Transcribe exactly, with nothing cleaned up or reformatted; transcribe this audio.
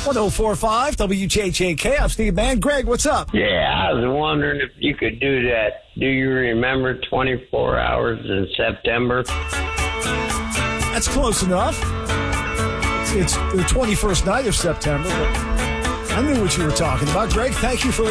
one oh four point five W J J K. I'm Steve Mann. Greg, what's up? Yeah, I was wondering if you could do that. Do you remember twenty-four hours in September? That's close enough. It's, it's the twenty-first night of September. But I knew what you were talking about. Greg, thank you for